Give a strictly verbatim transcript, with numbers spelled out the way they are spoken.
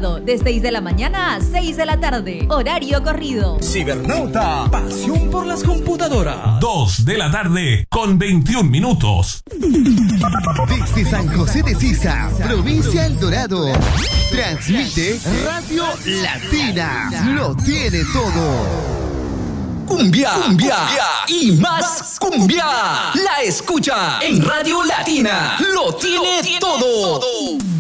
sábado, de seis de la mañana a seis de la tarde. Horario corrido. Cibernauta, pasión por las computadoras. dos de la tarde con veintiún minutos. Desde San José de Sisa, provincia El Dorado, transmite Radio Latina. Lo tiene todo. Cumbia, cumbia, cumbia y más cumbia. La escucha en Radio Latina. Lo tiene, Lo tiene todo. todo.